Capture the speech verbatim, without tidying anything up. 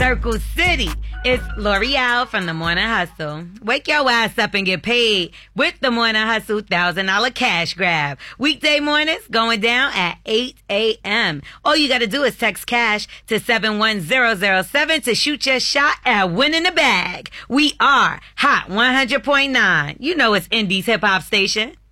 Circle City. It's L'Oreal from the Morning Hustle. Wake your ass up and get paid with the Morning Hustle one thousand dollars cash grab. Weekday mornings going down at eight a.m. All you got to do is text cash to seven one zero zero seven to shoot your shot at winning the bag. We are Hot one hundred point nine. You know it's Indie's hip hop station.